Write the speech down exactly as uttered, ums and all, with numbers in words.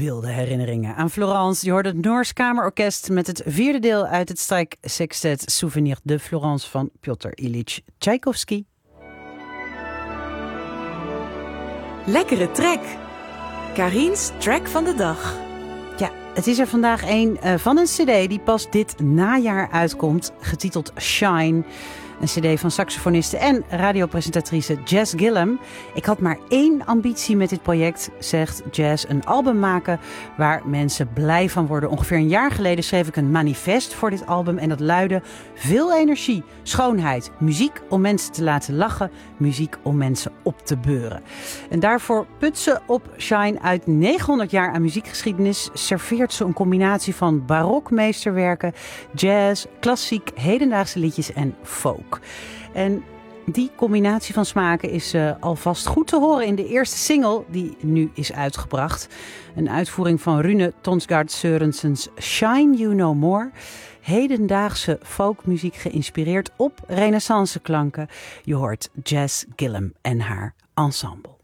wilde herinneringen aan Florence. Je hoorde het Noors Kamerorkest met het vierde deel uit het strijksextet Souvenir de Florence van Piotr Ilyich Tchaikovsky. Lekkere track. Karin's track van de dag. Ja, het is er vandaag een uh, van een cd die pas dit najaar uitkomt, getiteld Shine. Een cd van saxofoniste en radiopresentatrice Jazz Gillum. Ik had maar één ambitie met dit project, zegt Jazz. Een album maken waar mensen blij van worden. Ongeveer een jaar geleden schreef ik een manifest voor dit album. En dat luidde: veel energie, schoonheid, muziek om mensen te laten lachen. Muziek om mensen op te beuren. En daarvoor put ze op Shine uit negenhonderd jaar aan muziekgeschiedenis. Serveert ze een combinatie van barokmeesterwerken, jazz, klassiek, hedendaagse liedjes en folk. En die combinatie van smaken is uh, alvast goed te horen in de eerste single die nu is uitgebracht. Een uitvoering van Rune Tonsgaard Sørensens Shine You No More. Hedendaagse folkmuziek geïnspireerd op renaissance klanken. Je hoort Jazz Gillum en haar ensemble.